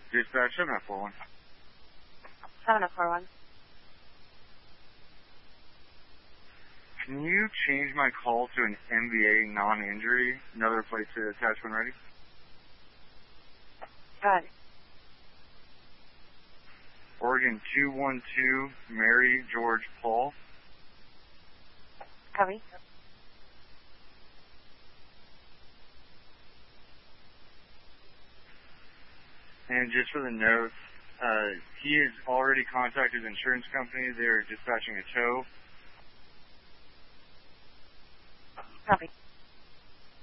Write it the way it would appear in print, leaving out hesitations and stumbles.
Dispatch 741. 7041. Can you change my call to an MVA non-injury? Another place to attach when ready? Go ahead. Oregon 212, Mary George Paul. Copy. And just for the notes, he has already contacted his insurance company. They're dispatching a tow. Copy.